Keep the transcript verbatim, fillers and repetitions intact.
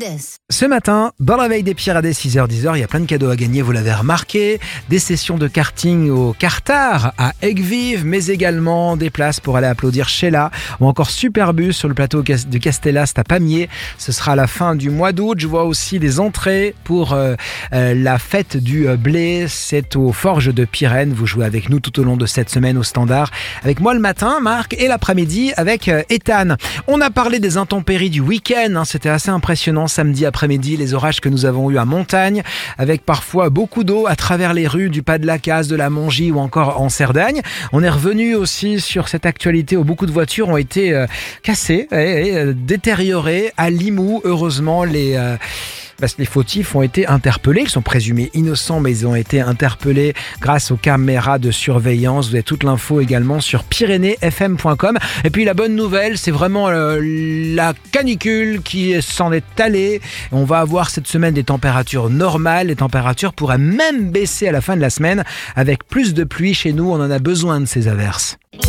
this. Ce matin, dans la veille des Pyrénées, six heures dix, il y a plein de cadeaux à gagner, vous l'avez remarqué. Des sessions de karting au Cartard à Aigues-Vives, mais également des places pour aller applaudir Sheila ou encore Superbus sur le plateau de Castellast à Pamiers. Ce sera à la fin du mois d'août. Je vois aussi des entrées pour euh, euh, la fête du blé. C'est aux Forges de Pyrène. Vous jouez avec nous tout au long de cette semaine au Standard. Avec moi le matin, Marc, et l'après-midi avec euh, Ethan. On a parlé des intempéries du week-end. Hein, c'était assez impressionnant samedi après-midi, les orages que nous avons eus à Montagne, avec parfois beaucoup d'eau à travers les rues du Pas de la Casse, de la Mongie ou encore en Cerdagne. On est revenu aussi sur cette actualité où beaucoup de voitures ont été euh, cassées et, et euh, détériorées à Limoux. Heureusement, les... Euh, Parce que les fautifs ont été interpellés, ils sont présumés innocents mais ils ont été interpellés grâce aux caméras de surveillance. Vous avez toute l'info également sur pyrénées f m point com. Et puis la bonne nouvelle, c'est vraiment euh, la canicule qui s'en est allée. On va avoir cette semaine des températures normales, les températures pourraient même baisser à la fin de la semaine avec plus de pluie chez nous, on en a besoin de ces averses.